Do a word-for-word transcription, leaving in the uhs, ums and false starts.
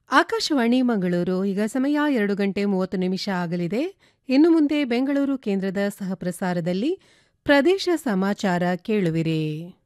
ಆಕಾಶವಾಣಿ ಮಂಗಳೂರು ಈಗ ಸಮಯ ಎರಡು ಗಂಟೆ ಮೂವತ್ತು ನಿಮಿಷ ಆಗಲಿದೆ. ಇನ್ನು ಮುಂದೆ ಬೆಂಗಳೂರು ಕೇಂದ್ರದ ಸಹಪ್ರಸಾರದಲ್ಲಿ ಪ್ರದೇಶ ಸಮಾಚಾರ ಕೇಳುವಿರಿ.